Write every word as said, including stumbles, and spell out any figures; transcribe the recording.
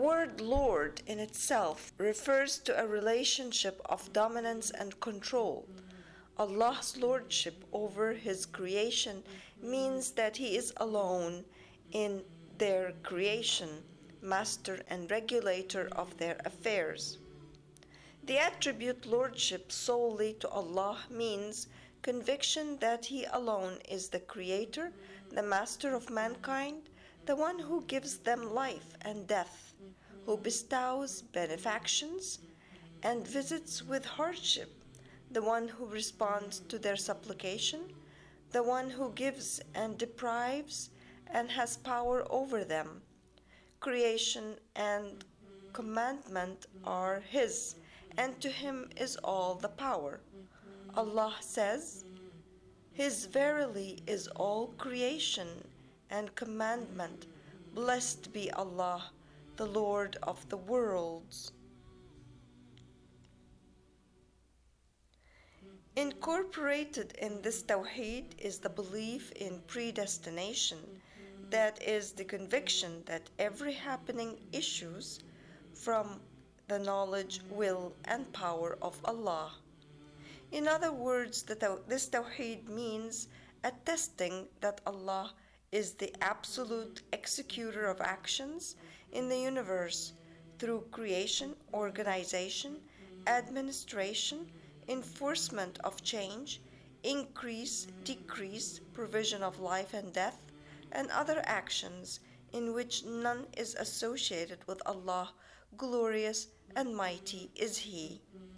word Lord in itself refers to a relationship of dominance and control. Allah's lordship over His creation means that He is alone in their creation, master and regulator of their affairs. The attribute lordship solely to Allah means conviction that He alone is the creator, the master of mankind, the one who gives them life and death, who bestows benefactions and visits with hardship, the one who responds to their supplication, the one who gives and deprives and has power over them. Creation and commandment are His, and to Him is all the power. Allah says, His verily is all creation and commandment. Blessed be Allah, the Lord of the worlds. Incorporated in this Tawheed is the belief in predestination, that is, the conviction that every happening issues from the knowledge, will, and power of Allah. In other words, the taw- this Tawheed means attesting that Allah is the absolute executor of actions in the universe through creation, organization, administration, enforcement of change, increase, decrease, provision of life and death, and other actions in which none is associated with Allah. Glorious and mighty is He.